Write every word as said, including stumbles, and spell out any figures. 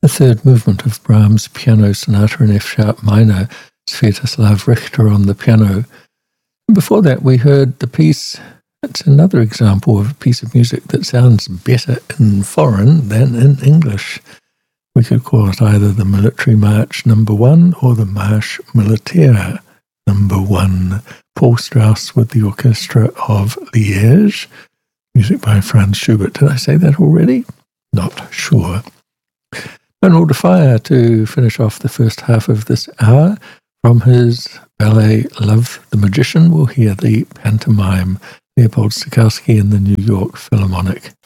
The third movement of Brahms' Piano Sonata in F-sharp minor, Sviatoslav Richter on the piano. And before that, we heard the piece. It's another example of a piece of music that sounds better in foreign than in English. We could call it either the Military March Number One or the Marche Militaire Number One. Paul Strauss with the Orchestra of Liège. Music by Franz Schubert. Did I say that already? Not sure. Manuel de Falla to finish off the first half of this hour. From his ballet Love the Magician, we'll hear the pantomime Leopold Stokowski and the New York Philharmonic.